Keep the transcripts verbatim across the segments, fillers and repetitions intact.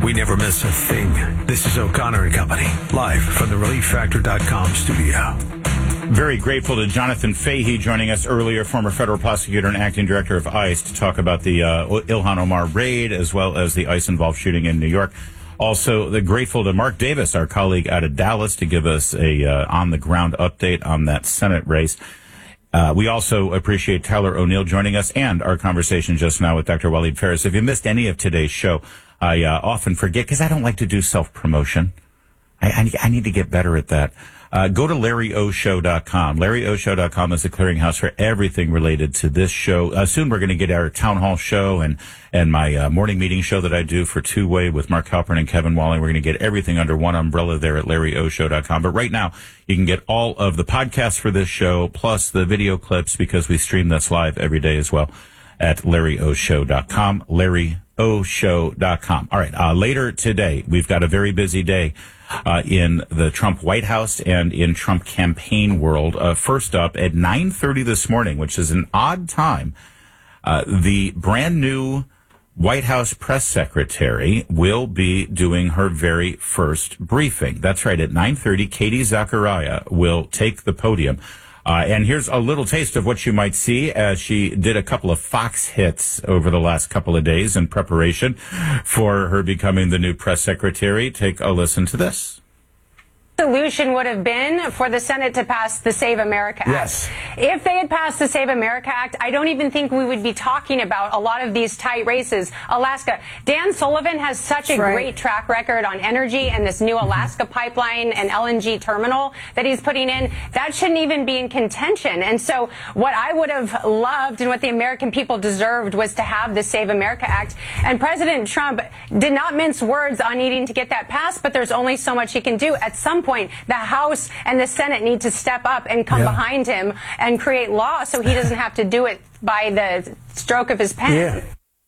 We never miss a thing. This is O'Connor and Company, live from the relief factor dot com studio. Very grateful to Jonathan Fahey joining us earlier, former federal prosecutor and acting director of ICE, to talk about the uh, Ilhan Omar raid as well as the ICE-involved shooting in New York. Also, the grateful to Mark Davis, our colleague out of Dallas, to give us a uh, on-the-ground update on that Senate race. Uh, we also appreciate Tyler O'Neill joining us and our conversation just now with Doctor Waleed Phares. If you missed any of today's show, I uh, often forget because I don't like to do self-promotion. I, I, I need to get better at that. Uh, go to Larry O Show dot com. Larry O Show dot com is the clearinghouse for everything related to this show. Uh, soon we're going to get our town hall show and, and my uh, morning meeting show that I do for Two Way with Mark Halpern and Kevin Walling. We're going to get everything under one umbrella there at Larry O Show dot com. But right now, you can get all of the podcasts for this show, plus the video clips, because we stream this live every day as well at Larry O Show dot com. Larry O Show dot com. All right, uh, later today, we've got a very busy day Uh, in the Trump White House and in Trump campaign world. Uh, first up, at nine thirty this morning, which is an odd time, uh, the brand new White House press secretary will be doing her very first briefing. That's right. At nine thirty, Katie Zachariah will take the podium. Uh, and here's a little taste of what you might see as she did a couple of Fox hits over the last couple of days in preparation for her becoming the new press secretary. Take a listen to this. The solution would have been for the Senate to pass the Save America Act. Yes. If they had passed the Save America Act, I don't even think we would be talking about a lot of these tight races. Alaska. Dan Sullivan has such a right. great track record on energy and this new Alaska pipeline and L N G terminal that he's putting in. That shouldn't even be in contention. And so what I would have loved and what the American people deserved was to have the Save America Act. And President Trump did not mince words on needing to get that passed, but there's only so much he can do. At some point, the House and the Senate need to step up and come yeah. behind him and create law so he doesn't have to do it by the stroke of his pen. Yeah.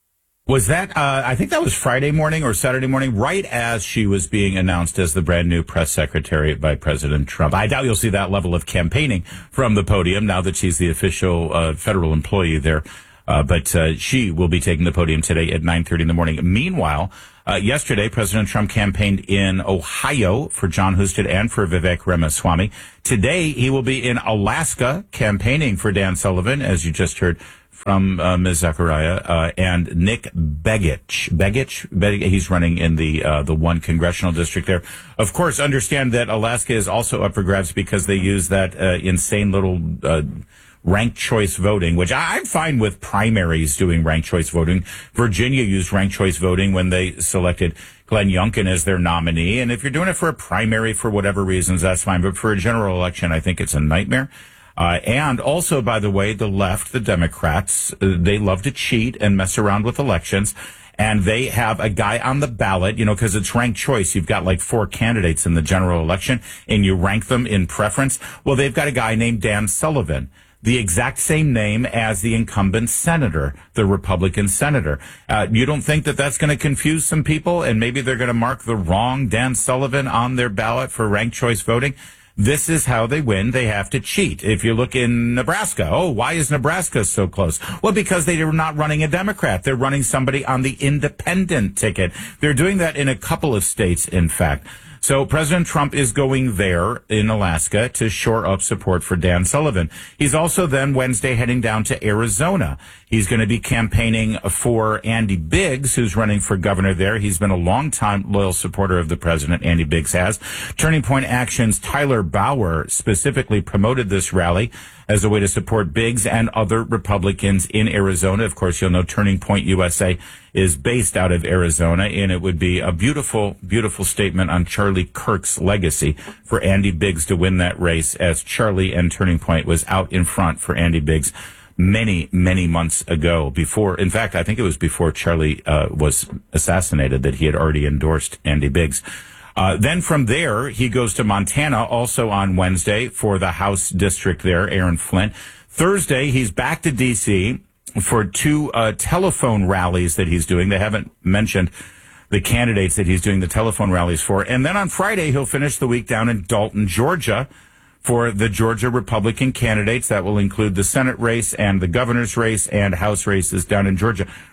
Was that, uh, I think that was Friday morning or Saturday morning, right as she was being announced as the brand new press secretary by President Trump. I doubt you'll see that level of campaigning from the podium now that she's the official uh, federal employee there. Uh, but uh, she will be taking the podium today at nine thirty in the morning. Meanwhile, uh, yesterday, President Trump campaigned in Ohio for John Husted and for Vivek Ramaswamy. Today, he will be in Alaska campaigning for Dan Sullivan, as you just heard from uh, Miz Zachariah, uh, and Nick Begich. Begich? Begich, he's running in the uh, the one congressional district there. Of course, understand that Alaska is also up for grabs because they use that uh, insane little uh ranked choice voting, which I'm fine with primaries doing ranked choice voting. Virginia used ranked choice voting when they selected Glenn Youngkin as their nominee. And if you're doing it for a primary for whatever reasons, that's fine. But for a general election, I think it's a nightmare. Uh, and also, by the way, the left, the Democrats, uh, they love to cheat and mess around with elections. And they have a guy on the ballot, you know, because it's ranked choice. You've got like four candidates in the general election and you rank them in preference. Well, they've got a guy named Dan Sullivan, the exact same name as the incumbent senator, the Republican senator. Uh, you don't think that that's going to confuse some people and maybe they're going to mark the wrong Dan Sullivan on their ballot for ranked choice voting? This is how they win. They have to cheat. If you look in Nebraska, oh, why is Nebraska so close? Well, because they are not running a Democrat. They're running somebody on the independent ticket. They're doing that in a couple of states, in fact. So President Trump is going there in Alaska to shore up support for Dan Sullivan. He's also then Wednesday heading down to Arizona. He's going to be campaigning for Andy Biggs, who's running for governor there. He's been a longtime loyal supporter of the president, Andy Biggs has. Turning Point Action's Tyler Bauer specifically promoted this rally as a way to support Biggs and other Republicans in Arizona. Of course, you'll know Turning Point U S A is based out of Arizona, and it would be a beautiful, beautiful statement on Charlie Kirk's legacy for Andy Biggs to win that race, as Charlie and Turning Point was out in front for Andy Biggs many, many months ago. Before, in fact, I think it was before Charlie uh, was assassinated that he had already endorsed Andy Biggs. Uh, then from there, he goes to Montana, also on Wednesday, for the House district there, Aaron Flint. Thursday, he's back to D C for two uh, telephone rallies that he's doing. They haven't mentioned the candidates that he's doing the telephone rallies for. And then on Friday, he'll finish the week down in Dalton, Georgia, for the Georgia Republican candidates. That will include the Senate race and the governor's race and House races down in Georgia.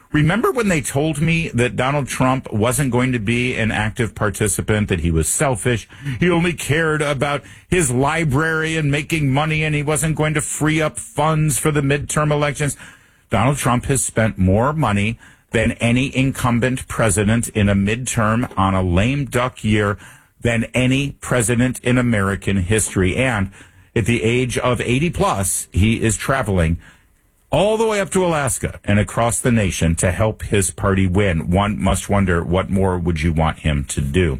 Remember when they told me that Donald Trump wasn't going to be an active participant, that he was selfish, he only cared about his library and making money, and he wasn't going to free up funds for the midterm elections? Donald Trump has spent more money than any incumbent president in a midterm on a lame duck year than any president in American history. And at the age of eighty plus, he is traveling all the way up to Alaska and across the nation to help his party win. One must wonder, what more would you want him to do?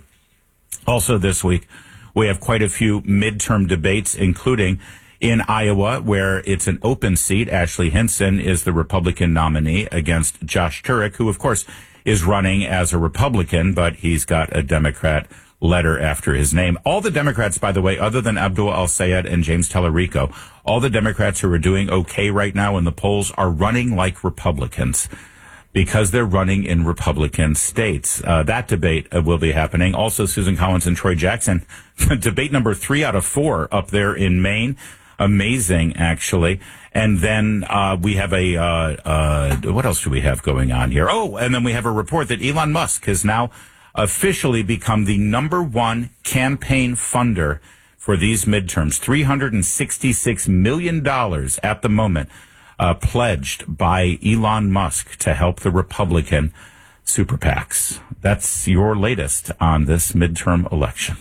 Also this week, we have quite a few midterm debates, including in Iowa, where it's an open seat. Ashley Hinson is the Republican nominee against Josh Turek, who, of course, is running as a Republican, but he's got a Democrat letter after his name. All the Democrats, by the way, other than Abdul El-Sayed and James Tallarico, all the Democrats who are doing okay right now in the polls are running like Republicans because they're running in Republican states. Uh, that debate uh, will be happening. Also, Susan Collins and Troy Jackson, debate number three out of four up there in Maine. Amazing, actually. And then uh, we have a, uh, uh, what else do we have going on here? Oh, and then we have a report that Elon Musk has now officially become the number one campaign funder for these midterms. three hundred sixty-six million dollars at the moment uh, pledged by Elon Musk to help the Republican super PACs. That's your latest on this midterm election.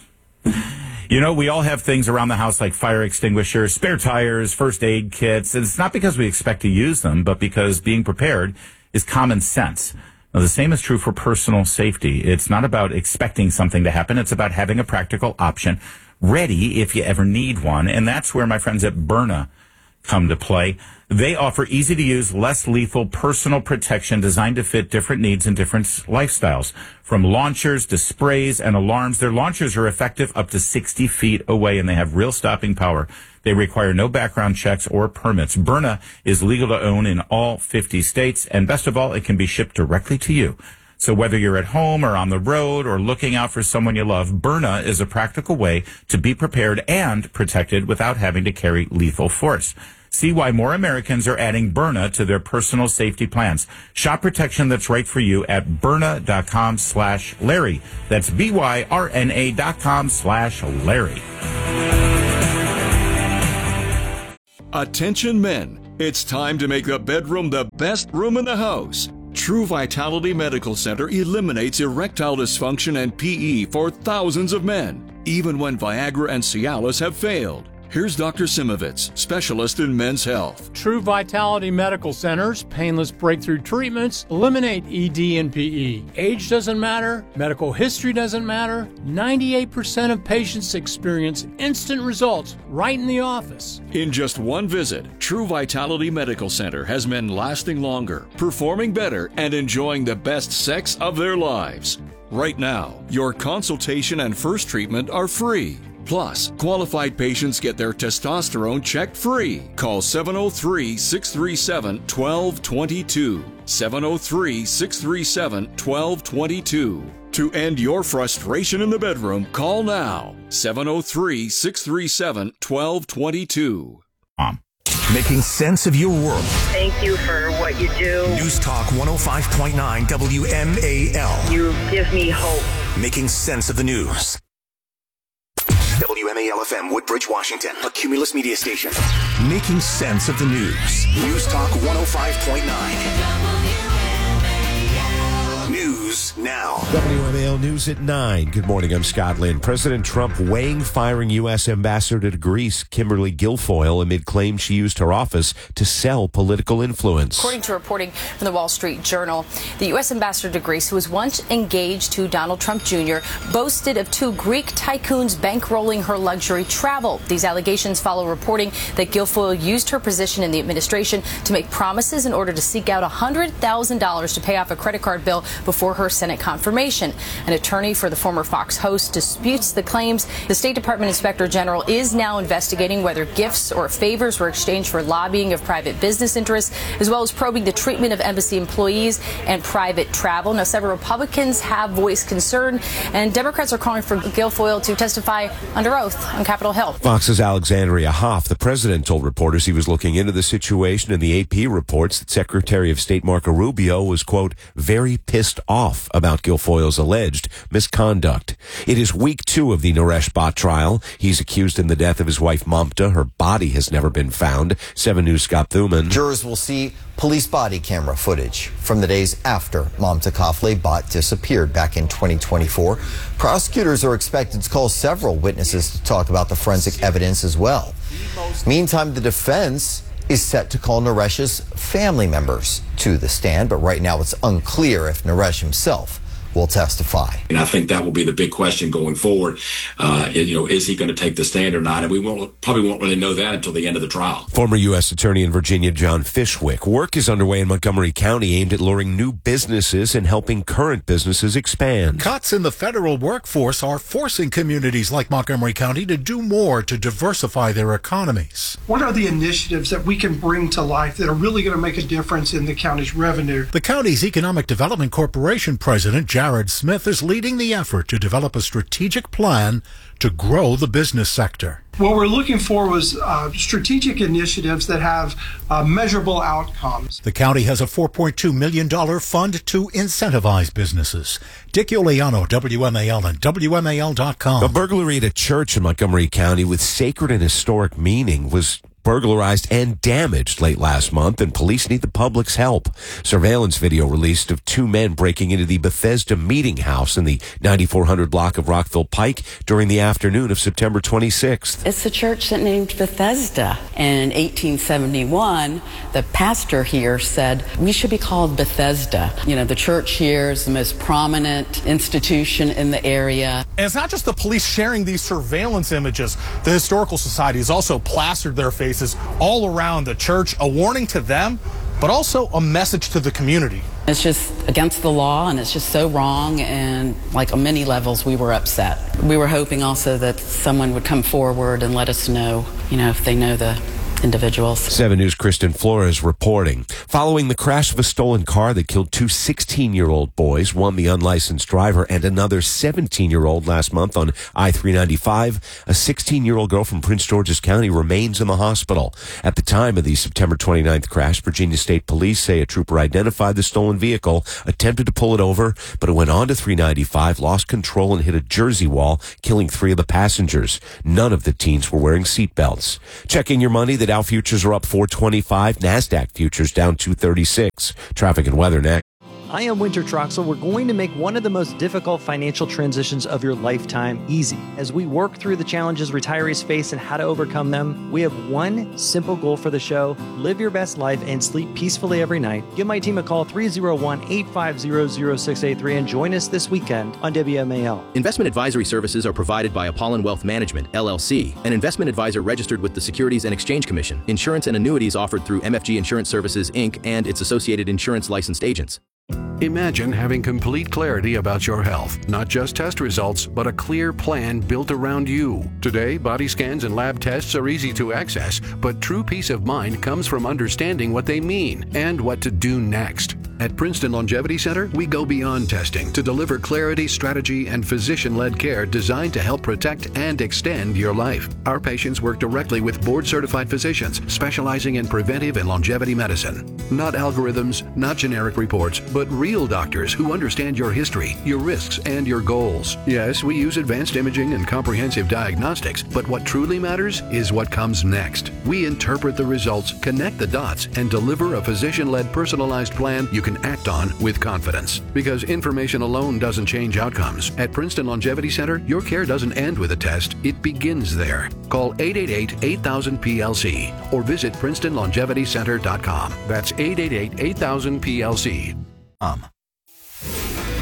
You know, we all have things around the house like fire extinguishers, spare tires, first aid kits. It's not because we expect to use them, but because being prepared is common sense. Now, the same is true for personal safety. It's not about expecting something to happen. It's about having a practical option ready if you ever need one. And that's where my friends at Byrna come to play. They offer easy-to-use, less lethal personal protection designed to fit different needs and different lifestyles. From launchers to sprays and alarms, their launchers are effective up to sixty feet away, and they have real stopping power. They require no background checks or permits. Byrna is legal to own in all fifty states, and best of all, it can be shipped directly to you. So whether you're at home or on the road or looking out for someone you love, Byrna is a practical way to be prepared and protected without having to carry lethal force. See why more Americans are adding Byrna to their personal safety plans. Shop protection that's right for you at Byrna.com slash Larry. That's B-Y-R-N-A dot com slash Larry. Attention men, it's time to make the bedroom the best room in the house. True Vitality Medical Center eliminates erectile dysfunction and P E for thousands of men, even when Viagra and Cialis have failed. Here's Doctor Simovitz, specialist in men's health. True Vitality Medical Center's painless breakthrough treatments eliminate E D and P E. Age doesn't matter. Medical history doesn't matter. ninety-eight percent of patients experience instant results right in the office. In just one visit, True Vitality Medical Center has men lasting longer, performing better, and enjoying the best sex of their lives. Right now, your consultation and first treatment are free. Plus, qualified patients get their testosterone checked free. Call seven oh three, six three seven, one two two two. seven oh three, six three seven, one two two two. To end your frustration in the bedroom, call now. seven oh three, six three seven, one two two two. Um. Making sense of your world. Thank you for what you do. News Talk one oh five point nine W M A L. You give me hope. Making sense of the news. W M A L F M, Woodbridge, Washington, a Cumulus media station. Making sense of the news. News Talk one oh five point nine. News now. W M A L News at nine. Good morning, I'm Scott Lynn. President Trump weighing firing U S Ambassador to Greece, Kimberly Guilfoyle, amid claims she used her office to sell political influence. According to reporting from the Wall Street Journal, the U S Ambassador to Greece, who was once engaged to Donald Trump Junior, boasted of two Greek tycoons bankrolling her luxury travel. These allegations follow reporting that Guilfoyle used her position in the administration to make promises in order to seek out one hundred thousand dollars to pay off a credit card bill before her her Senate confirmation. An attorney for the former Fox host disputes the claims. The State Department Inspector General is now investigating whether gifts or favors were exchanged for lobbying of private business interests, as well as probing the treatment of embassy employees and private travel. Now, several Republicans have voiced concern, and Democrats are calling for Guilfoyle to testify under oath on Capitol Hill. Fox's Alexandria Hoff, the president, told reporters he was looking into the situation, and the A P reports that Secretary of State Marco Rubio was, quote, very pissed off about Guilfoyle's alleged misconduct. It is week two of the Naresh Bhatt trial. He's accused in the death of his wife, Mamta. Her body has never been found. seven News' Scott Thuman. Jurors will see police body camera footage from the days after Mamta Kafle Bhatt disappeared back in twenty twenty-four. Prosecutors are expected to call several witnesses to talk about the forensic evidence as well. Meantime, the defense is set to call Naresh's family members to the stand, but right now it's unclear if Naresh himself will testify. And I think that will be the big question going forward. Uh, you know, is he going to take the stand or not? And we won't, probably won't really know that until the end of the trial. Former U S Attorney in Virginia John Fishwick. Work is underway in Montgomery County aimed at luring new businesses and helping current businesses expand. Cuts in the federal workforce are forcing communities like Montgomery County to do more to diversify their economies. What are the initiatives that we can bring to life that are really going to make a difference in the county's revenue? The county's Economic Development Corporation president, Jared Smith, is leading the effort to develop a strategic plan to grow the business sector. What we're looking for was uh, strategic initiatives that have uh, measurable outcomes. The county has a four point two million dollars fund to incentivize businesses. Dick Iuliano, W M A L and W M A L dot com. A burglary at a church in Montgomery County with sacred and historic meaning was burglarized and damaged late last month, and police need the public's help. Surveillance video released of two men breaking into the Bethesda Meeting House in the ninety-four hundred block of Rockville Pike during the afternoon of September twenty-sixth. It's a church that named Bethesda. And in eighteen seventy-one, the pastor here said, we should be called Bethesda. You know, the church here is the most prominent institution in the area. And it's not just the police sharing these surveillance images. The Historical Society has also plastered their faces all around the church, a warning to them, but also a message to the community. It's just against the law, and it's just so wrong, and like on many levels we were upset. We were hoping also that someone would come forward and let us know, you know, if they know the individuals. seven News' Kristen Flores reporting. Following the crash of a stolen car that killed two sixteen-year-old boys, one the unlicensed driver and another seventeen-year-old last month on I three ninety-five, a sixteen-year-old girl from Prince George's County remains in the hospital. At the time of the September twenty-ninth crash, Virginia State Police say a trooper identified the stolen vehicle, attempted to pull it over, but it went on to three ninety-five, lost control and hit a Jersey wall, killing three of the passengers. None of the teens were wearing seatbelts. Checking your money, the Dow futures are up four twenty-five, NASDAQ futures down two thirty-six. Traffic and weather next. I am Winter Troxel. We're going to make one of the most difficult financial transitions of your lifetime easy. As we work through the challenges retirees face and how to overcome them, we have one simple goal for the show: live your best life and sleep peacefully every night. Give my team a call, three oh one, eight five zero, zero six eight three, and join us this weekend on W M A L. Investment advisory services are provided by Apollon Wealth Management, L L C, an investment advisor registered with the Securities and Exchange Commission. Insurance and annuities offered through M F G Insurance Services, Incorporated, and its associated insurance licensed agents. Imagine having complete clarity about your health, not just test results, but a clear plan built around you. Today, body scans and lab tests are easy to access, but true peace of mind comes from understanding what they mean and what to do next. At Princeton Longevity Center, we go beyond testing to deliver clarity, strategy, and physician-led care designed to help protect and extend your life. Our patients work directly with board-certified physicians specializing in preventive and longevity medicine. Not algorithms, not generic reports, but real doctors who understand your history, your risks, and your goals. Yes, we use advanced imaging and comprehensive diagnostics, but what truly matters is what comes next. We interpret the results, connect the dots, and deliver a physician-led personalized plan you can act on with confidence. Because information alone doesn't change outcomes. At Princeton Longevity Center, your care doesn't end with a test, it begins there. Call eight eight eight, eight thousand, P L C or visit Princeton Longevity Center dot com. That's eight eight eight, eight thousand, P L C. Um.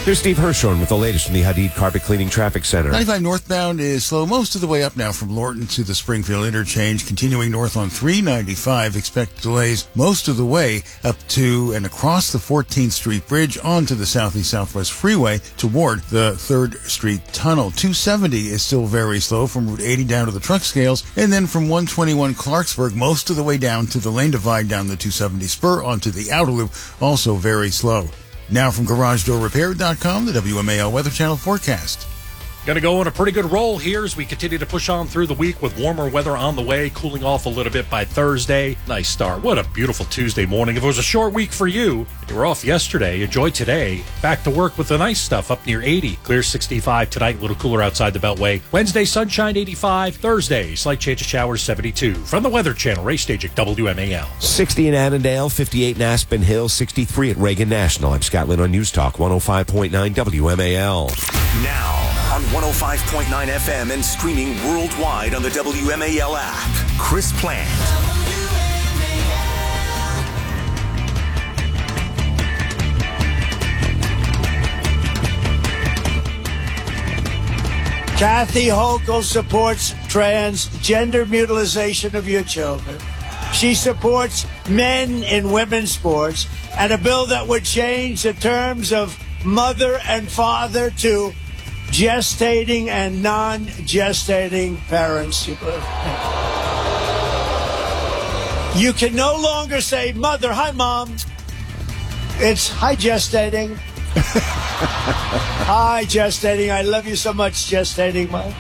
Here's Steve Hirschhorn with the latest from the Hadid Carpet Cleaning Traffic Center. ninety-five northbound is slow most of the way up now from Lorton to the Springfield interchange. Continuing north on three ninety-five, expect delays most of the way up to and across the fourteenth Street Bridge onto the Southeast Southwest Freeway toward the third Street Tunnel. two seventy is still very slow from Route eighty down to the truck scales, and then from one twenty-one Clarksburg most of the way down to the lane divide down the two seventy spur onto the outer loop, also very slow. Now from Garage Door Repair dot com, the W M A L Weather Channel forecast. Going to go on a pretty good roll here as we continue to push on through the week with warmer weather on the way, cooling off a little bit by Thursday. Nice start. What a beautiful Tuesday morning. If it was a short week for you, you were off yesterday, enjoy today. Back to work with the nice stuff up near eighty. Clear sixty-five tonight, a little cooler outside the Beltway. Wednesday, sunshine eighty-five. Thursday, slight change of showers seventy-two. From the Weather Channel, Ray Stage W M A L. sixty in Annandale, fifty-eight in Aspen Hill, sixty-three at Reagan National. I'm Scott Lynn on News Talk one oh five point nine W M A L. Now on one oh five point nine F M and streaming worldwide on the W M A L app, Chris Plant. Kathy Hochul supports transgender mutilization of your children. She supports men in women's sports and a bill that would change the terms of mother and father to gestating and non-gestating parents. You can no longer say, mother, hi, mom. It's hi, gestating. Hi, gestating. I love you so much, gestating, mom.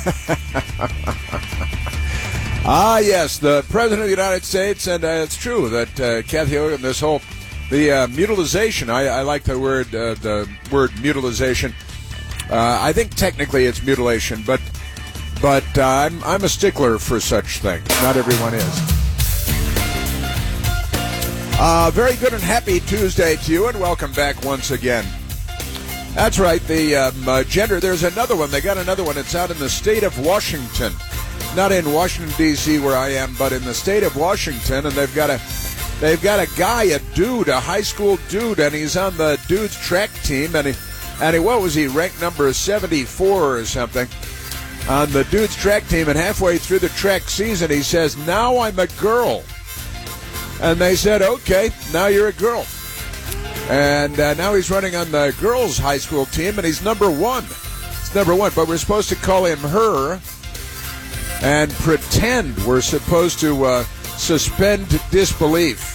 Ah, yes, the President of the United States, and uh, it's true that uh, Kathy Hochul, this whole, the uh, mutilization, I, I like the word, uh, the word mutilization. Uh, I think technically it's mutilation, but but uh, I'm I'm a stickler for such things. Not everyone is. Uh, very good and happy Tuesday to you, and welcome back once again. That's right, the um, uh, gender. There's another one. They got another one. It's out in the state of Washington, not in Washington D C where I am, but in the state of Washington, and they've got a they've got a guy, a dude, a high school dude, and he's on the dude's track team, and he. And he, what was he, ranked number seventy-four or something on the dude's track team. And halfway through the track season, he says, now I'm a girl. And they said, okay, now you're a girl. And uh, now he's running on the girls' high school team, and he's number one. It's number one, but we're supposed to call him her and pretend we're supposed to uh, suspend disbelief.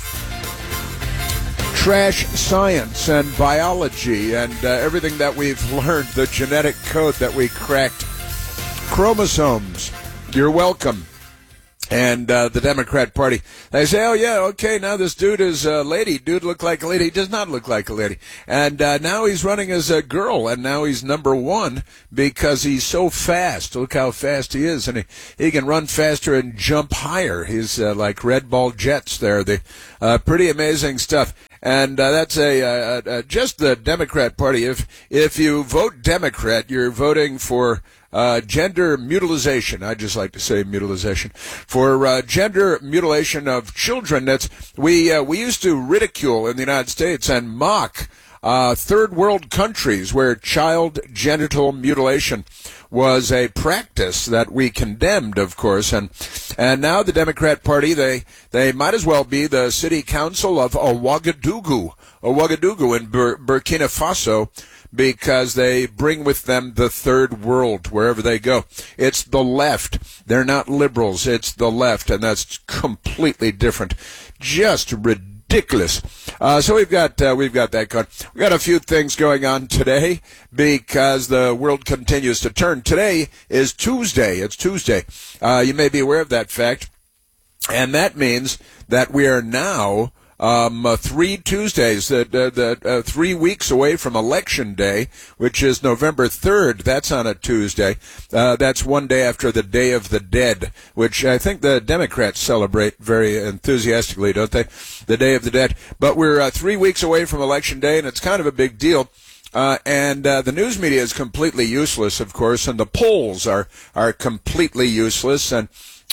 Trash science and biology and uh, everything that we've learned, the genetic code that we cracked. Chromosomes, you're welcome. And uh, the Democrat Party, they say, oh, yeah, okay, now this dude is a lady. Dude look like a lady. He does not look like a lady. And uh, now he's running as a girl, and now he's number one because he's so fast. Look how fast he is. And he, he can run faster and jump higher. He's uh, like red ball jets there. The, uh, pretty amazing stuff. And uh, that's a uh, uh, just the Democrat Party. If if you vote Democrat, you're voting for uh, gender mutilization. I just like to say mutilization for uh, gender mutilation of children. That's we uh, we used to ridicule in the United States and mock uh, third world countries where child genital mutilation was a practice that we condemned, of course, and and now the Democrat Party, they they might as well be the city council of Ouagadougou, Ouagadougou in Bur- Burkina Faso, because they bring with them the third world wherever they go. It's the left. They're not liberals. It's the left, and that's completely different. Just ridiculous. Ridiculous. Uh, so we've got uh, we've got that going. We've got a few things going on today because the world continues to turn. Today is Tuesday. It's Tuesday. Uh, you may be aware of that fact, and that means that we are now um, uh, three Tuesdays, uh, the, the, uh, three weeks away from Election Day, which is November third. That's on a Tuesday. Uh, that's one day after the Day of the Dead, which I think the Democrats celebrate very enthusiastically, don't they? The Day of the Dead. But we're uh, three weeks away from Election Day, and it's kind of a big deal. Uh, and uh, the news media is completely useless, of course, and the polls are are completely useless. And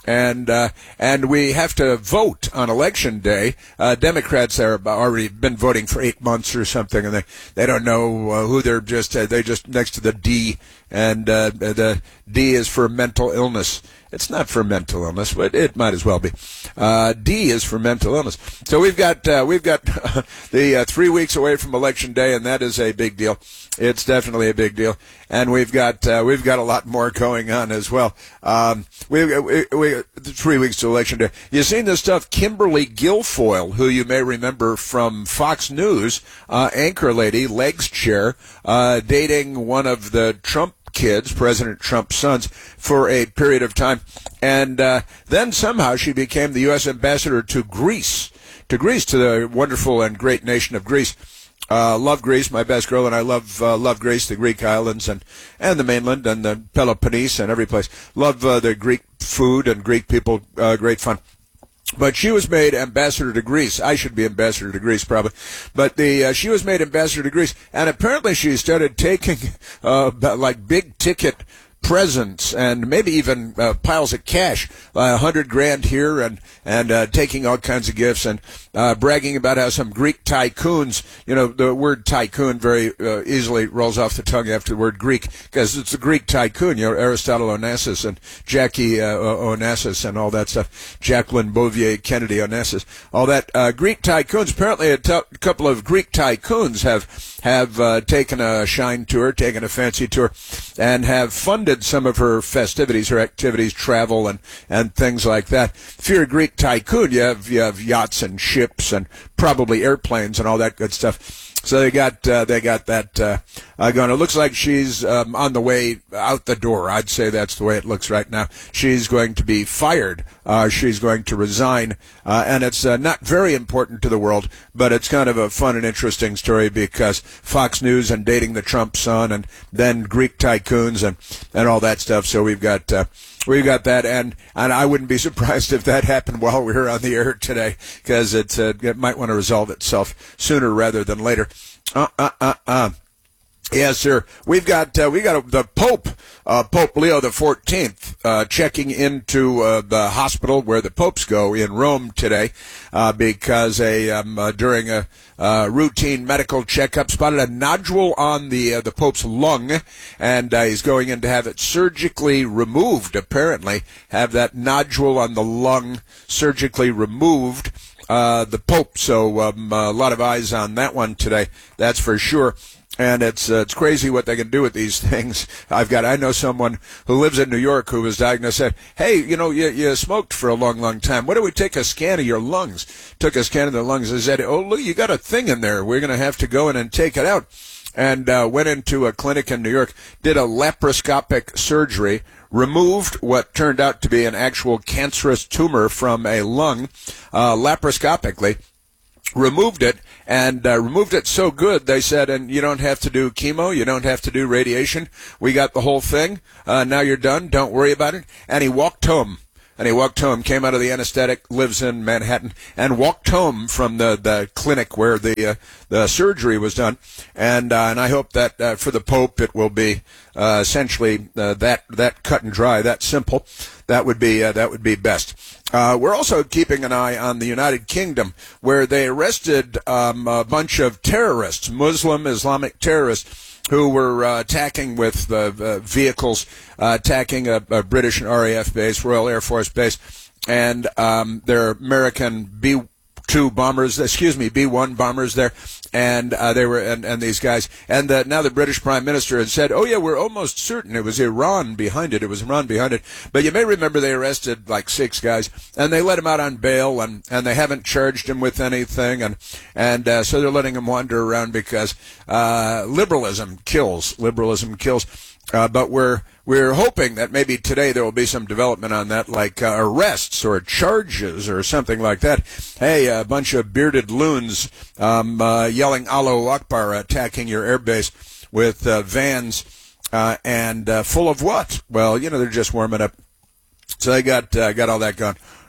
And uh, and we have to vote on election day. Uh, Democrats have already been voting for eight months or something, and they, they don't know uh, who they're just uh, they just next to the D, and uh, the D is for mental illness. It's not for mental illness, but it might as well be. Uh, D is for mental illness. So we've got uh, we've got the uh, three weeks away from election day, and that is a big deal. It's definitely a big deal, and we've got uh, we've got a lot more going on as well. Um, we, we, we three weeks to election day. You seen this stuff? Kimberly Guilfoyle, who you may remember from Fox News, uh, anchor lady, legs chair, uh, dating one of the Trump kids, President Trump's sons, for a period of time. And uh, then somehow she became the U S ambassador to Greece, to Greece, to the wonderful and great nation of Greece. Uh, love Greece, my best girl, and I love uh, love Greece, the Greek islands, and, and the mainland, and the Peloponnese, and every place. Love uh, the Greek food and Greek people, uh, great fun. But she was made ambassador to Greece. I should be ambassador to Greece, probably. But the uh, she was made ambassador to Greece, and apparently she started taking uh, like big ticket presents and maybe even uh, piles of cash, a uh, hundred grand here, and and uh, taking all kinds of gifts, and uh, bragging about how some Greek tycoons, you know, the word tycoon very uh, easily rolls off the tongue after the word Greek, because it's the Greek tycoon, you know, Aristotle Onassis and Jackie uh, Onassis and all that stuff, Jacqueline Bouvier Kennedy Onassis, all that uh, Greek tycoons. Apparently, a t- couple of Greek tycoons have have uh, taken a shine tour, taken a fancy tour, and have funded some of her festivities, her activities, travel, and, and things like that. If you're a Greek tycoon, you have you have yachts and ships and probably airplanes and all that good stuff. So they got uh, they got that uh, uh, going. It looks like she's um, on the way out the door. I'd say that's the way it looks right now. She's going to be fired. Uh, she's going to resign, uh, and it's uh, not very important to the world, but it's kind of a fun and interesting story because Fox News and dating the Trump son, and then Greek tycoons and and all that stuff. So we've got. Uh, We've got that, and, and I wouldn't be surprised if that happened while we were on the air today, because it, uh, it might want to resolve itself sooner rather than later. Uh, uh, uh, uh. Yes, sir. We've got uh, we got the Pope, uh, Pope Leo the Fourteenth, uh, checking into uh, the hospital where the popes go in Rome today, uh, because a um, uh, during a uh, routine medical checkup spotted a nodule on the uh, the Pope's lung, and uh, he's going in to have it surgically removed. Apparently, have that nodule on the lung surgically removed. Uh, the Pope. So um, a lot of eyes on that one today. That's for sure. And it's uh, it's crazy what they can do with these things. I've got I know someone who lives in New York who was diagnosed. Said, "Hey, you know, you, you smoked for a long, long time. Why don't we take a scan of your lungs?" Took a scan of the lungs and said, "Oh, look, you got a thing in there. We're going to have to go in and take it out." And uh, went into a clinic in New York, did a laparoscopic surgery, removed what turned out to be an actual cancerous tumor from a lung, uh, laparoscopically. Removed it, and uh, removed it so good, they said, and you don't have to do chemo, you don't have to do radiation. We got the whole thing. Uh, now you're done. Don't worry about it. And he walked home. And he walked home, came out of the anesthetic, lives in Manhattan, and walked home from the, the clinic where the uh, the surgery was done. And uh, and I hope that uh, for the Pope it will be uh, essentially uh, that that cut and dry, that simple. That would be uh, that would be best. Uh, we're also keeping an eye on the United Kingdom, where they arrested um, a bunch of terrorists, Muslim Islamic terrorists, who were uh, attacking with uh, uh, vehicles, uh, attacking a, a British R A F base, Royal Air Force base, and um, their American B two bombers, excuse me, B one bombers there, and uh, they were, and, and these guys, and uh, now the British Prime Minister had said, "Oh yeah, we're almost certain it was Iran behind it. It was Iran behind it." But you may remember they arrested like six guys, and they let them out on bail, and, and they haven't charged them with anything, and and uh, so they're letting them wander around because uh, liberalism kills. Liberalism kills. Uh, but we're we're hoping that maybe today there will be some development on that, like uh, arrests or charges or something like that. Hey, a bunch of bearded loons um, uh, yelling Allahu Akbar, attacking your airbase with uh, vans uh, and uh, full of what? Well, you know, they're just warming up. So they got uh, got all that going.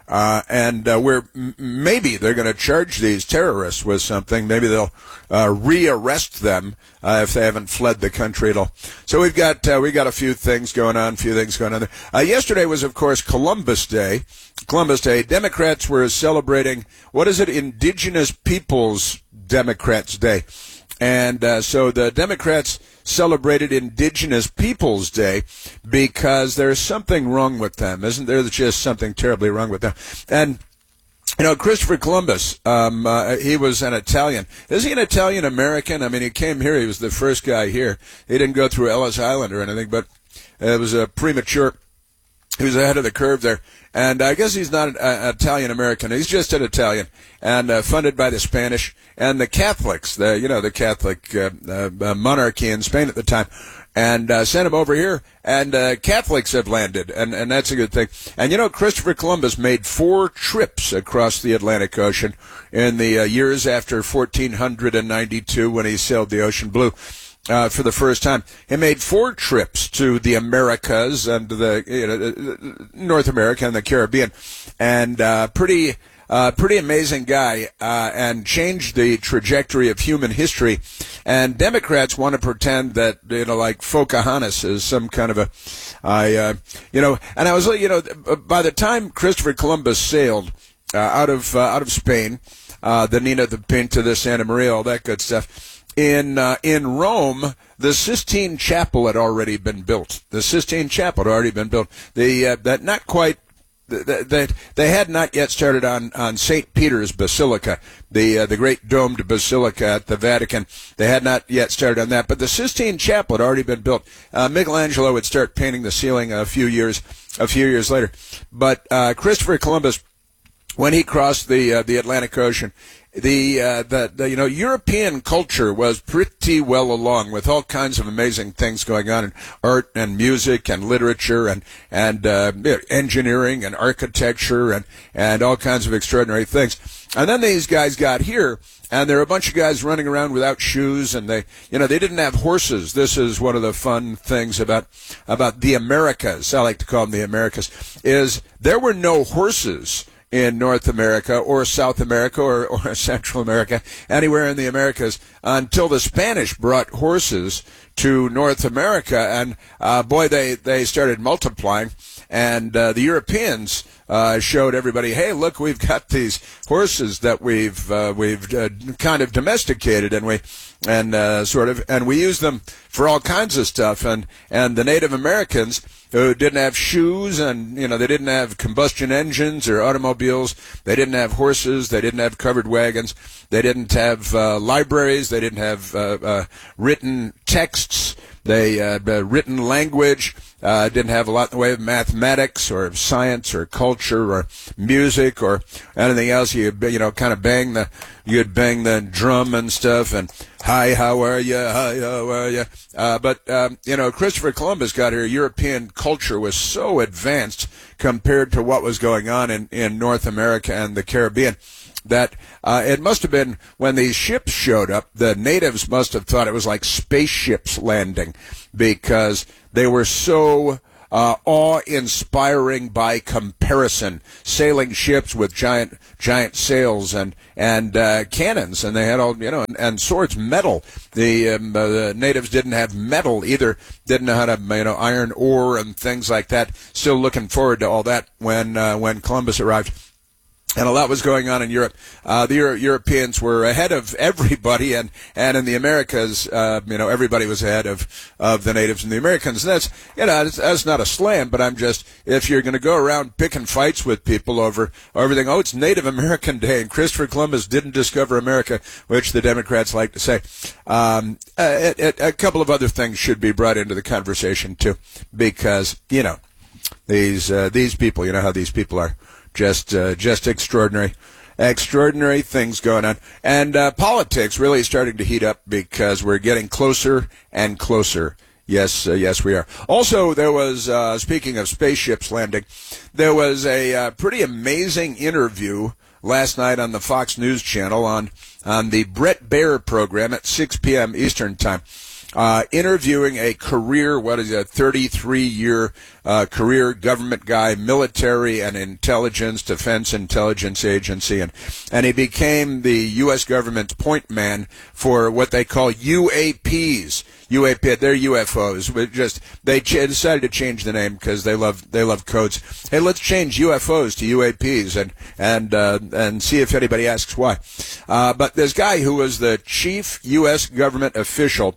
Uh, and uh, we're m- maybe they're going to charge these terrorists with something. Maybe they'll uh, re-arrest them uh, if they haven't fled the country at all. So we've got uh, we got a few things going on, a few things going on there. Uh, yesterday was, of course, Columbus Day. Columbus Day. Democrats were celebrating, what is it, Indigenous Peoples Democrats Day. And uh, so the Democrats celebrated Indigenous Peoples Day because there's something wrong with them, isn't there? There's just something terribly wrong with them. And, you know, Christopher Columbus, um, uh, he was an Italian. Is he an Italian-American? I mean, he came here. He was the first guy here. He didn't go through Ellis Island or anything, but it was a premature. He was ahead of the curve there. And I guess he's not an uh, Italian-American. He's just an Italian, and uh, funded by the Spanish and the Catholics, the you know the Catholic uh, uh, monarchy in Spain at the time, and uh, sent him over here. And uh, Catholics have landed, and and that's a good thing. And you know, Christopher Columbus made four trips across the Atlantic Ocean in the uh, years after fourteen ninety-two when he sailed the ocean blue. Uh, for the first time. He made four trips to the Americas and the you know, North America and the Caribbean, and uh, pretty uh, pretty amazing guy, uh, and changed the trajectory of human history. And Democrats want to pretend that, you know, like Pocahontas is some kind of a, I uh, you know, and I was, you know, by the time Christopher Columbus sailed uh, out of uh, out of Spain, uh, the Nina, the Pinta, the Santa Maria, all that good stuff. In uh, in Rome, the Sistine Chapel had already been built. The Sistine Chapel had already been built. The uh, that not quite that they, they had not yet started on, on Saint Peter's Basilica, the uh, the great domed basilica at the Vatican. They had not yet started on that, but the Sistine Chapel had already been built. Uh, Michelangelo would start painting the ceiling a few years a few years later. But uh, Christopher Columbus, when he crossed the uh, the Atlantic Ocean, the, uh, the the you know European culture was pretty well along, with all kinds of amazing things going on in art and music and literature and and uh, engineering and architecture and and all kinds of extraordinary things. And then these guys got here, and there were a bunch of guys running around without shoes, and they you know they didn't have horses. This is one of the fun things about about the Americas. I like to call them the Americas. Is there were no horses in North America or South America or, or Central America, anywhere in the Americas, until the Spanish brought horses to North America. And, uh, boy, they, they started multiplying. And uh, the Europeans uh, showed everybody, hey, look, we've got these horses that we've uh, we've uh, kind of domesticated, and we and uh, sort of and we use them for all kinds of stuff. And and the Native Americans, who didn't have shoes, and you know they didn't have combustion engines or automobiles, they didn't have horses, they didn't have covered wagons, they didn't have uh, libraries, they didn't have uh, uh, written texts, they uh, uh, written language. Uh, didn't have a lot in the way of mathematics or science or culture or music or anything else. You you know kind of bang the you'd bang the drum and stuff and hi, how are you? Hi, how are you? Uh, but um, you know Christopher Columbus got here. European culture was so advanced compared to what was going on in, in North America and the Caribbean that uh, it must have been when these ships showed up, the natives must have thought it was like spaceships landing, because they were so uh, awe-inspiring by comparison, sailing ships with giant giant sails and and uh, cannons, and they had all you know and, and swords, metal. The, um, uh, the natives didn't have metal either, didn't know how to you know iron ore and things like that. Still looking forward to all that when uh, when Columbus arrived. And a lot was going on in Europe. Uh, the Euro- Europeans were ahead of everybody, and, and in the Americas, uh, you know, everybody was ahead of, of the natives and the Americans. And that's, you know, that's, that's not a slam, but I'm just, if you're going to go around picking fights with people over everything, oh, it's Native American Day, and Christopher Columbus didn't discover America, which the Democrats like to say. Um, a, a, a couple of other things should be brought into the conversation, too, because, you know, these, uh, these people, you know how these people are. Just, uh, just extraordinary, extraordinary things going on. And, uh, politics really starting to heat up because we're getting closer and closer. Yes, uh, yes, we are. Also, there was, uh, speaking of spaceships landing, there was a, uh, pretty amazing interview last night on the Fox News Channel on, on the Bret Baier program at six p.m. Eastern Time. uh, interviewing a career, what is it, thirty-three year uh, career government guy, military and intelligence, defense intelligence agency, and and he became the U S government's point man for what they call U A Ps. U A P, they're U F Os. But just they ch- decided to change the name because they love they love codes. Hey, let's change U F Os to U A Ps and and uh, and see if anybody asks why. Uh, but this guy who was the chief U S government official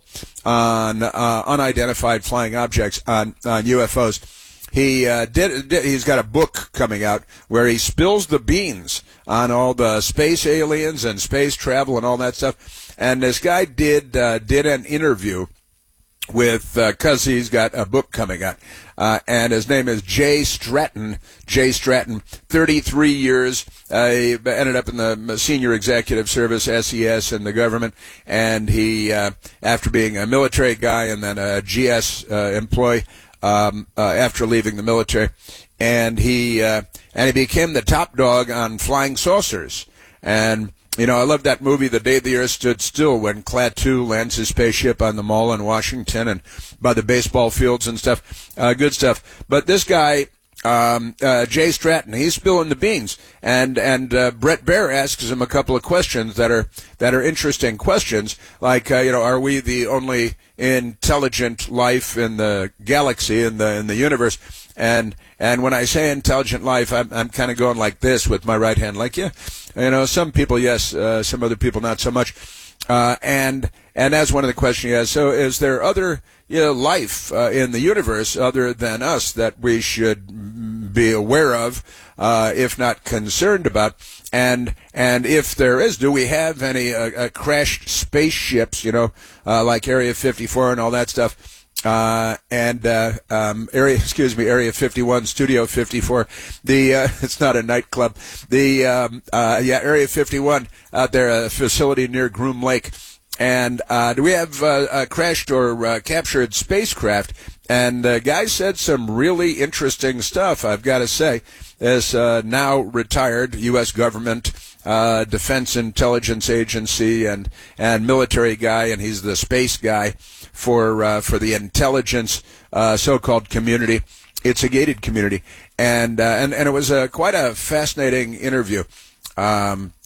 on uh, unidentified flying objects on, on U F Os. He uh, did, did. He's got a book coming out where he spills the beans on all the space aliens and space travel and all that stuff. And this guy did uh, did an interview with, because uh, he's got a book coming out, uh, and his name is Jay Stratton. Jay Stratton, thirty-three years. Uh, he ended up in the senior executive service, S E S, in the government, and he, uh, after being a military guy and then a G S uh, employee, um, uh, after leaving the military, and he uh, and he became the top dog on flying saucers. And you know, I love that movie, The Day the Earth Stood Still, when Klaatu lands his spaceship on the mall in Washington and by the baseball fields and stuff. Uh, good stuff. But this guy, um, uh, Jay Stratton, he's spilling the beans. And, and, uh, Brett Baer asks him a couple of questions that are, that are interesting questions. Like, uh, you know, are we the only intelligent life in the galaxy, in the, in the universe? And, and when I say intelligent life, I'm, I'm kind of going like this with my right hand, like, yeah, you know, some people, yes, uh, some other people, not so much. Uh, and, and that's one of the questions he has. So is there other, you know, life, uh, in the universe other than us that we should be aware of, uh, if not concerned about? And, and if there is, do we have any, uh, uh crashed spaceships, you know, uh, like Area fifty-four and all that stuff? Uh, and, uh, um, area, excuse me, Area fifty-one, Studio fifty-four. The, uh, it's not a nightclub. The, um, uh, yeah, Area fifty-one out there, a facility near Groom Lake. And, uh, do we have, uh, uh crashed or, uh, captured spacecraft? And the guy said some really interesting stuff, I've got to say. This, uh, now retired U S government, uh, Defense Intelligence Agency and, and military guy, and he's the space guy for uh, for the intelligence uh, so-called community. It's a gated community, and uh, and and it was a quite a fascinating interview. Um,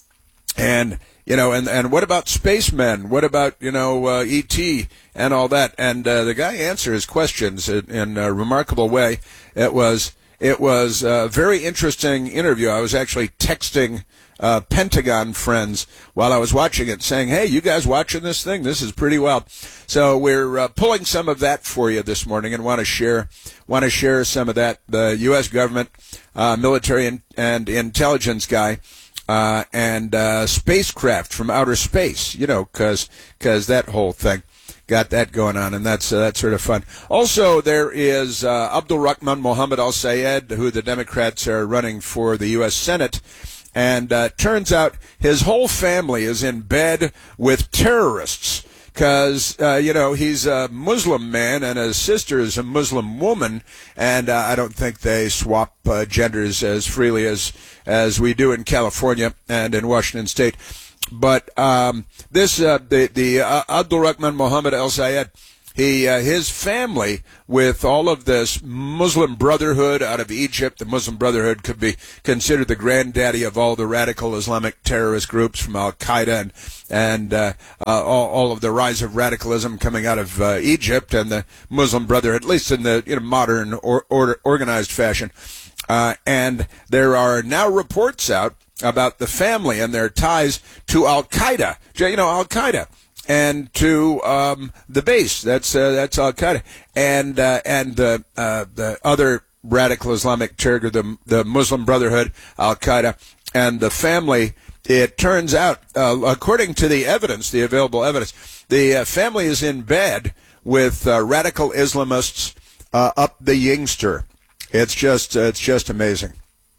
and you know, and and what about spacemen? What about you know uh, E T and all that? And uh, the guy answers questions in, in a remarkable way. It was it was a very interesting interview. I was actually texting Uh, Pentagon friends while I was watching it, saying, hey, you guys watching this thing? This is pretty wild. So we're uh, pulling some of that for you this morning and want to share want to share some of that. The U S government, uh, military and, and intelligence guy, uh, and uh, spacecraft from outer space, you know, because because that whole thing got that going on, and that's uh, that's sort of fun. Also, there is uh, Abdul Rahman Mohammed Al Sayed, who the Democrats are running for the U S Senate. And uh, turns out his whole family is in bed with terrorists because, uh, you know, he's a Muslim man and his sister is a Muslim woman. And uh, I don't think they swap uh, genders as freely as, as we do in California and in Washington State. But um, this, uh, the, the uh, Abdul Rahman Mohammed Al Sayed, He, uh, his family, with all of this Muslim Brotherhood out of Egypt, the Muslim Brotherhood could be considered the granddaddy of all the radical Islamic terrorist groups from Al-Qaeda and, and uh, uh, all, all of the rise of radicalism coming out of uh, Egypt and the Muslim Brotherhood, at least in the you know, modern or, or, organized fashion. Uh, and there are now reports out about the family and their ties to Al-Qaeda. You know, Al-Qaeda. And to um, the base, that's uh, that's Al Qaeda, and uh, and the uh, the other radical Islamic terror, the the Muslim Brotherhood, Al Qaeda, and the family. It turns out, uh, according to the evidence, the available evidence, the uh, family is in bed with uh, radical Islamists uh, up the Yingster. It's just uh, it's just amazing,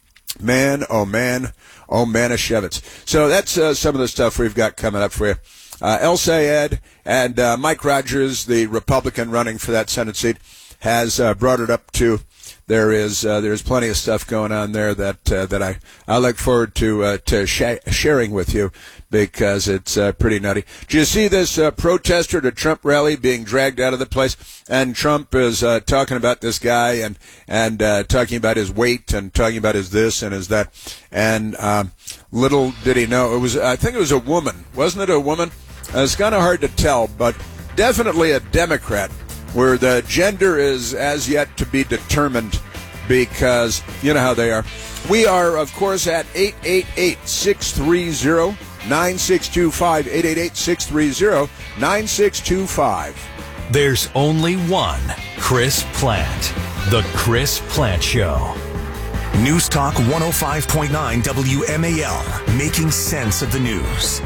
man. Oh man, oh Manischewitz. So that's uh, some of the stuff we've got coming up for you. Uh, El Sayed and uh, Mike Rogers, the Republican running for that Senate seat, has uh, brought it up to there is uh, there's plenty of stuff going on there that uh, that I, I look forward to uh, to sh- sharing with you because it's uh, pretty nutty. Did you see this uh, protester to Trump rally being dragged out of the place? And Trump is uh, talking about this guy and and uh, talking about his weight and talking about his this and his that. And um, little did he know, it was I think it was a woman, wasn't it a woman? Uh, it's kind of hard to tell, but definitely a Democrat, where the gender is as yet to be determined because you know how they are. We are, of course, at eight eight eight, six three zero, nine six two five, eight eight eight, six three zero, nine six two five. There's only one Chris Plant. The Chris Plant Show. News Talk one oh five point nine W M A L. Making sense of the news.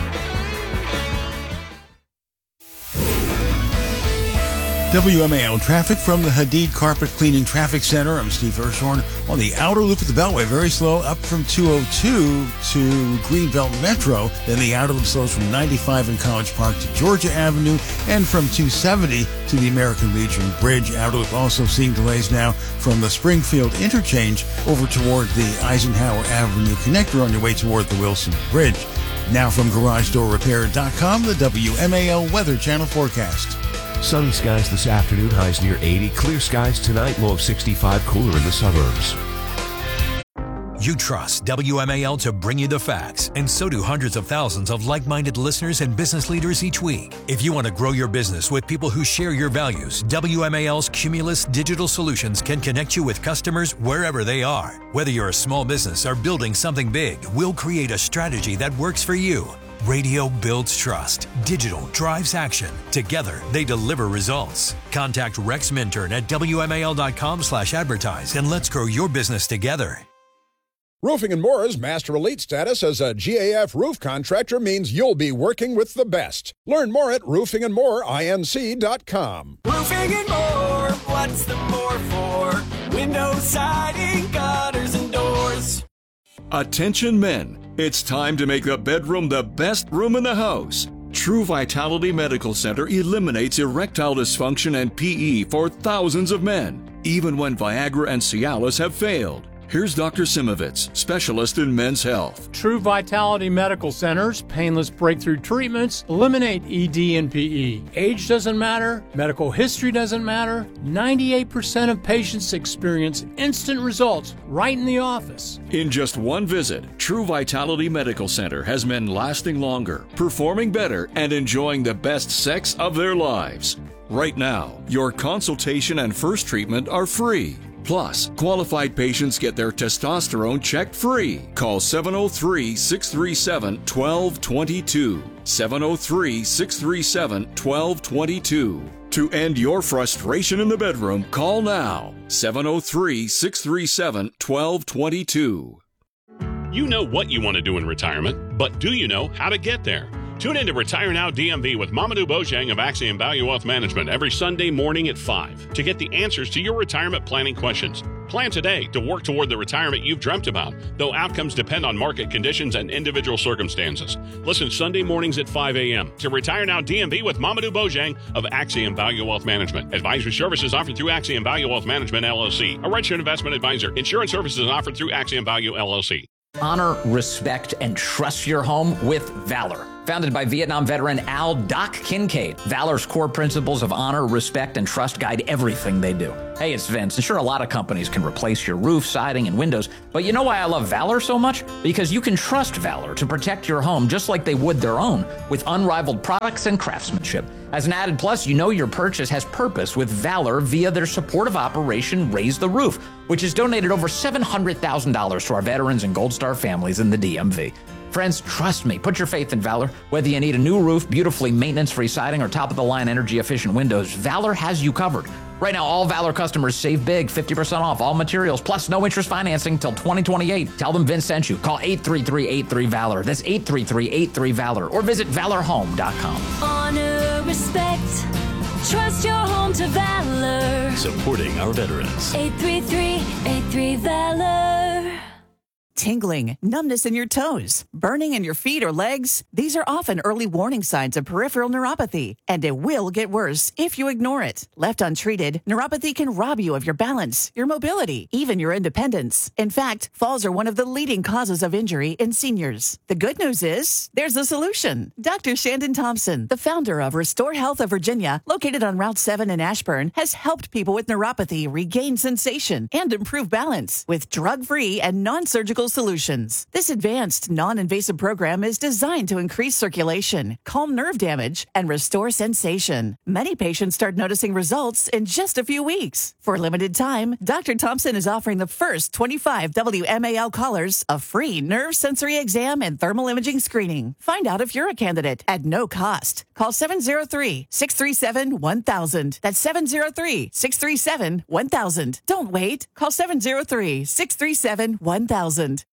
W M A L traffic from the Hadid Carpet Cleaning Traffic Center. I'm Steve Hirschhorn. On the outer loop of the Beltway, very slow up from two oh two to Greenbelt Metro. Then the outer loop slows from ninety-five in College Park to Georgia Avenue and from two seventy to the American Legion Bridge. Outer loop also seeing delays now from the Springfield interchange over toward the Eisenhower Avenue connector on your way toward the Wilson Bridge. Now from Garage Door Repair dot com, the W M A L Weather Channel forecast. Sunny skies this afternoon, highs near eighty. Clear skies tonight, low of sixty-five, cooler in the suburbs. You trust W M A L to bring you the facts, and so do hundreds of thousands of like-minded listeners and business leaders each week. If you want to grow your business with people who share your values, W M A L's Cumulus Digital Solutions can connect you with customers wherever they are. Whether you're a small business or building something big, we'll create a strategy that works for you. Radio builds trust. Digital drives action. Together, they deliver results. Contact Rex Minturn at W M A L dot com slash advertise and let's grow your business together. Roofing and More's Master Elite status as a G A F roof contractor means you'll be working with the best. Learn more at roofing and more inc dot com. Roofing and More, what's the more for? Windows, siding, gutters, and doors. Attention men, it's time to make the bedroom the best room in the house. True Vitality Medical Center eliminates erectile dysfunction and P E for thousands of men, even when Viagra and Cialis have failed. Here's Doctor Simovitz, specialist in men's health. True Vitality Medical Centers, painless breakthrough treatments, eliminate E D and P E. Age doesn't matter, medical history doesn't matter. ninety-eight percent of patients experience instant results right in the office. In just one visit, True Vitality Medical Center has men lasting longer, performing better, and enjoying the best sex of their lives. Right now, your consultation and first treatment are free. Plus, qualified patients get their testosterone checked free. Call seven oh three, six three seven, one two two two. seven oh three, six three seven, one two two two. To end your frustration in the bedroom, call now. seven oh three, six three seven, one two two two. You know what you want to do in retirement, but do you know how to get there? Tune in to Retire Now D M V with Mamadou Bojang of Axiom Value Wealth Management every Sunday morning at five to get the answers to your retirement planning questions. Plan today to work toward the retirement you've dreamt about, though outcomes depend on market conditions and individual circumstances. Listen Sunday mornings at five a.m. to Retire Now D M V with Mamadou Bojang of Axiom Value Wealth Management. Advisory services offered through Axiom Value Wealth Management, L L C, a registered investment advisor. Insurance services offered through Axiom Value, L L C. Honor, respect, and trust your home with Valor. Founded by Vietnam veteran Al Doc Kincaid, Valor's core principles of honor, respect, and trust guide everything they do. Hey, it's Vince, and sure, a lot of companies can replace your roof, siding, and windows, but you know why I love Valor so much? Because you can trust Valor to protect your home just like they would their own, with unrivaled products and craftsmanship. As an added plus, you know your purchase has purpose with Valor via their supportive operation Raise the Roof, which has donated over seven hundred thousand dollars to our veterans and Gold Star families in the D M V. Friends, trust me, put your faith in Valor. Whether you need a new roof, beautifully maintenance-free siding, or top-of-the-line energy-efficient windows, Valor has you covered. Right now, all Valor customers save big, fifty percent off all materials, plus no interest financing till twenty twenty-eight. Tell them Vince sent you. Call eight three three, eight three, VALOR. That's eight three three, eight three, VALOR. Or visit valor home dot com. Honor, respect, trust your home to Valor. Supporting our veterans. eight three three, eight three, VALOR. tingling, numbness in your toes, burning in your feet or legs. These are often early warning signs of peripheral neuropathy, and it will get worse if you ignore it. Left untreated, neuropathy can rob you of your balance, your mobility, even your independence. In fact, falls are one of the leading causes of injury in seniors. The good news is, there's a solution. Doctor Shandon Thompson, the founder of Restore Health of Virginia, located on Route seven in Ashburn, has helped people with neuropathy regain sensation and improve balance with drug-free and non-surgical solutions. This advanced, non-invasive program is designed to increase circulation, calm nerve damage, and restore sensation. Many patients start noticing results in just a few weeks. For a limited time, Doctor Thompson is offering the first twenty-five W M A L callers a free nerve sensory exam and thermal imaging screening. Find out if you're a candidate at no cost. Call seven oh three, six three seven, one thousand. That's seven oh three, six three seven, one thousand. Don't wait. Call seven oh three, six three seven, one thousand.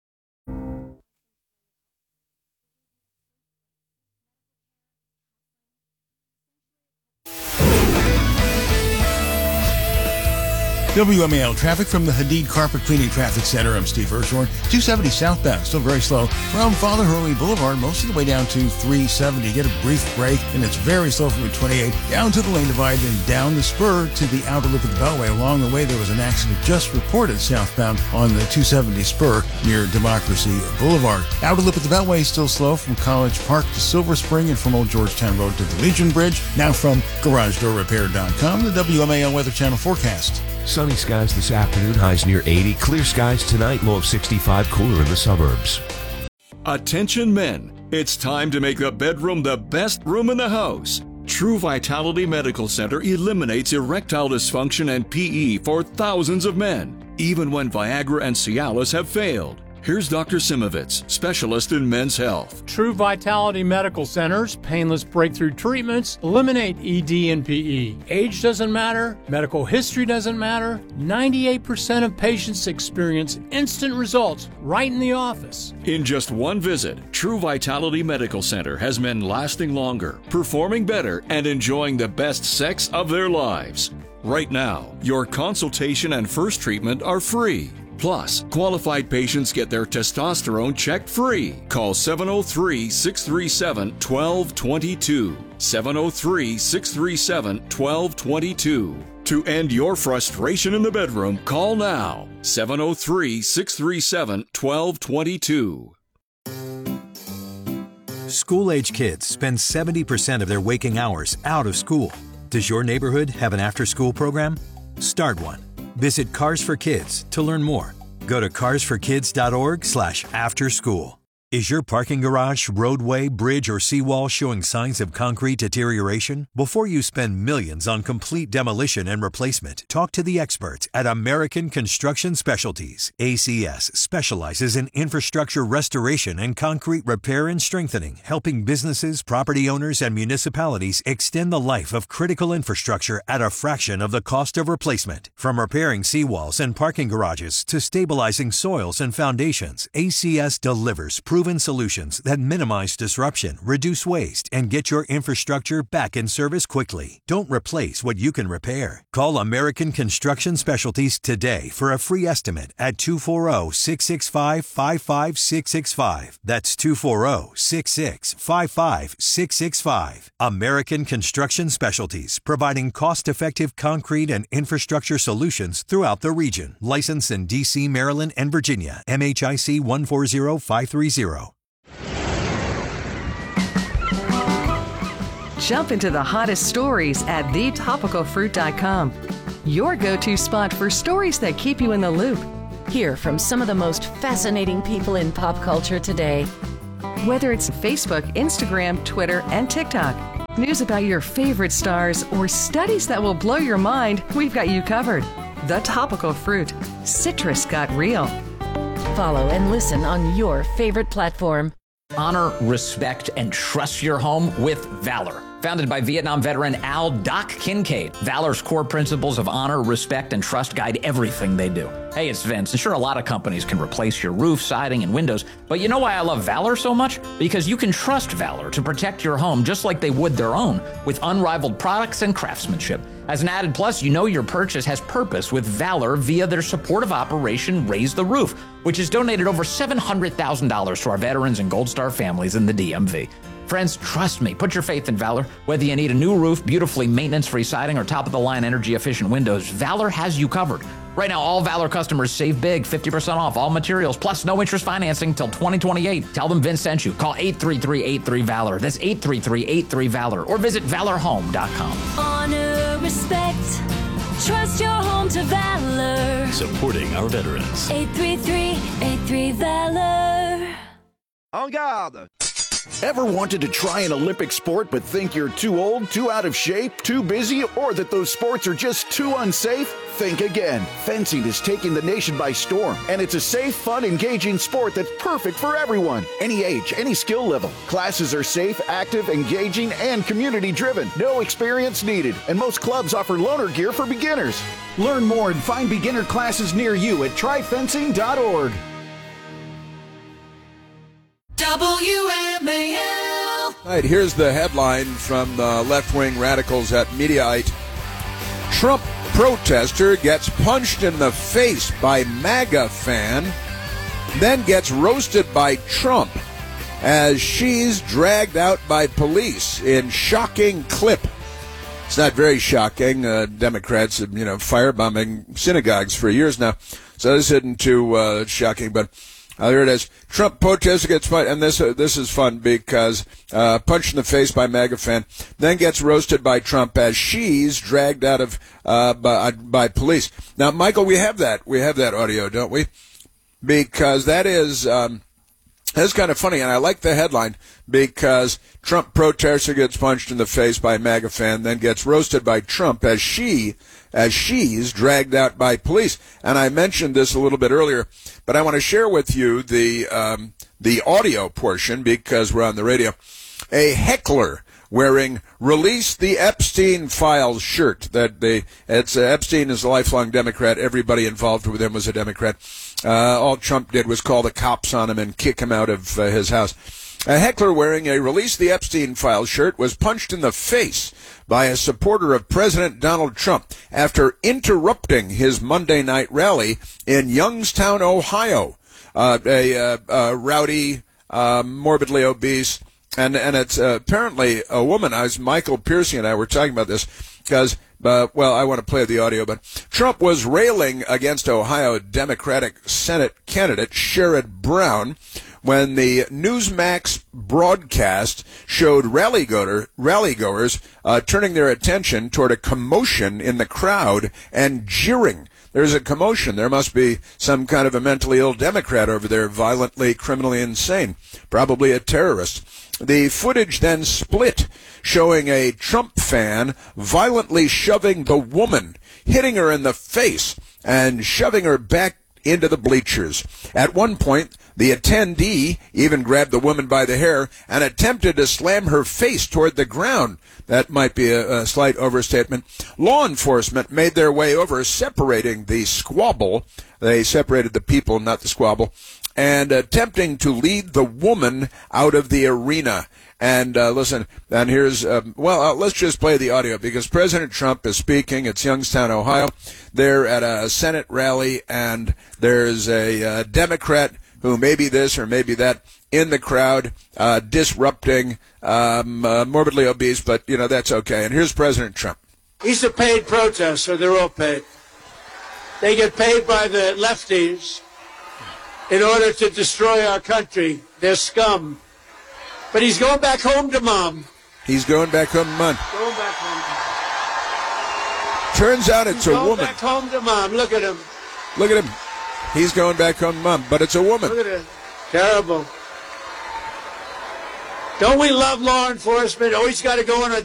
W M A L traffic from the Hadid Carpet Cleaning Traffic Center. I'm Steve Hirshhorn. two seventy southbound, still very slow. From Father Hurley Boulevard, most of the way down to three seventy. Get a brief break, and it's very slow from Route twenty-eight down to the lane divide, then down the spur to the outer lip of the Beltway. Along the way, there was an accident just reported southbound on the two seventy spur near Democracy Boulevard. Outer lip of the Beltway still slow from College Park to Silver Spring and from Old Georgetown Road to the Legion Bridge. Now from Garage Door Repair dot com, the W M A L Weather Channel forecast. Sunny skies this afternoon, highs near eighty. Clear skies tonight, low of sixty-five, cooler in the suburbs. Attention men, it's time to make the bedroom the best room in the house. True Vitality Medical Center eliminates erectile dysfunction and P E for thousands of men, even when Viagra and Cialis have failed. Here's Doctor Simovitz, specialist in men's health. True Vitality Medical Center's painless breakthrough treatments eliminate E D and P E. Age doesn't matter, medical history doesn't matter. ninety-eight percent of patients experience instant results right in the office. In just one visit, True Vitality Medical Center has men lasting longer, performing better, and enjoying the best sex of their lives. Right now, your consultation and first treatment are free. Plus, qualified patients get their testosterone checked free. Call seven oh three, six three seven, one two two two. seven oh three, six three seven, one two two two. To end your frustration in the bedroom, call now. seven oh three, six three seven, one two two two. School-age kids spend seventy percent of their waking hours out of school. Does your neighborhood have an after-school program? Start one. Visit Cars for Kids to learn more. Go to cars for kids dot org slash after school. Is your parking garage, roadway, bridge, or seawall showing signs of concrete deterioration? Before you spend millions on complete demolition and replacement, talk to the experts at American Construction Specialties. A C S specializes in infrastructure restoration and concrete repair and strengthening, helping businesses, property owners, and municipalities extend the life of critical infrastructure at a fraction of the cost of replacement. From repairing seawalls and parking garages to stabilizing soils and foundations, A C S delivers proven solutions that minimize disruption, reduce waste, and get your infrastructure back in service quickly. Don't replace what you can repair. Call American Construction Specialties today for a free estimate at two four zero, six six five, five five six six five. That's two four zero, six six five five six six five. American Construction Specialties, providing cost-effective concrete and infrastructure solutions throughout the region. Licensed in D C, Maryland, and Virginia. M H I C one four zero five three zero. Jump into the hottest stories at the topical fruit dot com. Your go-to spot for stories that keep you in the loop. Hear from some of the most fascinating people in pop culture today. Whether it's Facebook, Instagram, Twitter, and TikTok, news about your favorite stars, or studies that will blow your mind, we've got you covered. The Topical Fruit. Citrus got real. Follow and listen on your favorite platform. Honor, respect, and trust your home with Valor. Founded by Vietnam veteran Al Doc Kincaid, Valor's core principles of honor, respect, and trust guide everything they do. Hey, it's Vince, and sure, a lot of companies can replace your roof, siding, and windows, but you know why I love Valor so much? Because you can trust Valor to protect your home just like they would their own, with unrivaled products and craftsmanship. As an added plus, you know your purchase has purpose with Valor via their supportive operation Raise the Roof, which has donated over seven hundred thousand dollars to our veterans and Gold Star families in the D M V. Friends, trust me, put your faith in Valor. Whether you need a new roof, beautifully maintenance-free siding, or top-of-the-line energy-efficient windows, Valor has you covered. Right now, all Valor customers save big, fifty percent off all materials, plus no interest financing till twenty twenty-eight. Tell them Vince sent you. Call eight three three, eight three, VALOR. That's eight three three, eight three, VALOR. Or visit valor home dot com. Honor, respect, trust your home to Valor. Supporting our veterans. eight three three, eight three, VALOR. En garde! Ever wanted to try an Olympic sport but think you're too old, too out of shape, too busy, or that those sports are just too unsafe? Think again. Fencing is taking the nation by storm, and it's a safe, fun, engaging sport that's perfect for everyone. Any age, any skill level. Classes are safe, active, engaging, and community-driven. No experience needed, and most clubs offer loaner gear for beginners. Learn more and find beginner classes near you at try fencing dot org. W M A L. All right, here's the headline from the left-wing radicals at Mediaite. Trump protester gets punched in the face by MAGA fan, then gets roasted by Trump as she's dragged out by police in shocking clip. It's not very shocking. Uh, Democrats have, you know, firebombing synagogues for years now, so this isn't too uh, shocking, but Uh, here it is. Trump protester gets punched, and this uh, this is fun because uh, punched in the face by MAGA fan, then gets roasted by Trump as she's dragged out of uh, by, by police. Now, Michael, we have that we have that audio, don't we? Because that is um, that's kind of funny, and I like the headline because Trump protester gets punched in the face by MAGA fan, then gets roasted by Trump as she. as she's dragged out by police. And I mentioned this a little bit earlier, but I want to share with you the um, the audio portion because we're on the radio. A heckler wearing "Release the Epstein Files" shirt. That they, it's uh, Epstein is a lifelong Democrat. Everybody involved with him was a Democrat. Uh, all Trump did was call the cops on him and kick him out of uh, his house. A heckler wearing a "Release the Epstein Files" shirt was punched in the face by a supporter of President Donald Trump after interrupting his Monday night rally in Youngstown, Ohio. Uh, a, uh, a rowdy, uh, morbidly obese, and and it's uh, apparently a woman. I was Michael Piercy and I were talking about this because, uh, well, I want to play the audio, but Trump was railing against Ohio Democratic Senate candidate Sherrod Brown when the Newsmax broadcast showed rally-goer, rally-goers uh, turning their attention toward a commotion in the crowd and jeering. There's a commotion. There must be some kind of a mentally ill Democrat over there, violently, criminally insane, probably a terrorist. The footage then split, showing a Trump fan violently shoving the woman, hitting her in the face, and shoving her back into the bleachers. At one point, the attendee even grabbed the woman by the hair and attempted to slam her face toward the ground. That might be a, a slight overstatement. Law enforcement made their way over, separating the squabble. They separated the people, not the squabble, and attempting to lead the woman out of the arena. And uh, listen, and here's, um, well, uh, let's just play the audio because President Trump is speaking. It's Youngstown, Ohio. They're at a Senate rally, and there's a uh, Democrat who may be this or maybe that in the crowd, uh, disrupting, um, uh, morbidly obese, but, you know, that's okay. And here's President Trump. He's a paid protester. They're all paid. They get paid by the lefties in order to destroy our country. They're scum. But he's going back home to mom. He's going back home to mom. Going back home to mom. Turns out it's he's a going woman. Back home to mom. Look at him. Look at him. He's going back home to mom, but it's a woman. Look at it. Terrible. Don't we love law enforcement? Always got to go on a